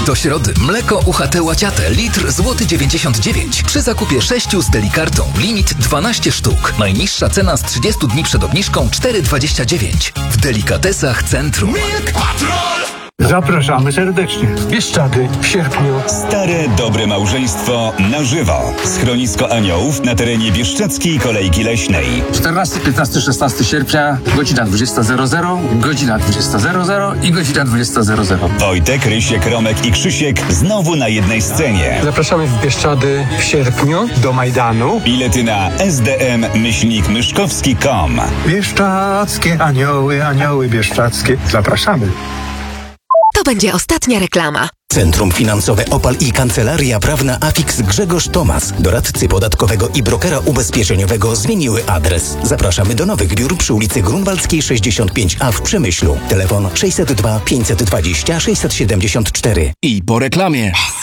Do środy mleko UHT Łaciate litr złoty 99 przy zakupie 6 z Delikartą. Limit 12 sztuk. Najniższa cena z 30 dni przed obniżką 4,29. W Delikatesach Centrum. Milk Patrol! Zapraszamy serdecznie. Bieszczady w sierpniu. Stare, dobre małżeństwo na żywo. Schronisko Aniołów na terenie Bieszczadzkiej Kolejki Leśnej. 14, 15, 16 sierpnia, godzina 20.00, godzina 20.00 i godzina 20.00. Wojtek, Rysiek, Romek i Krzysiek znowu na jednej scenie. Zapraszamy w Bieszczady w sierpniu do Majdanu. Bilety na sdm-myszkowski.com. Bieszczadzkie anioły, anioły bieszczadzkie. Zapraszamy. To będzie ostatnia reklama. Centrum Finansowe Opal i Kancelaria Prawna Afix Grzegorz Tomas, doradcy podatkowego i brokera ubezpieczeniowego zmieniły adres. Zapraszamy do nowych biur przy ulicy Grunwaldzkiej 65A w Przemyślu. Telefon 602 520 674. I po reklamie.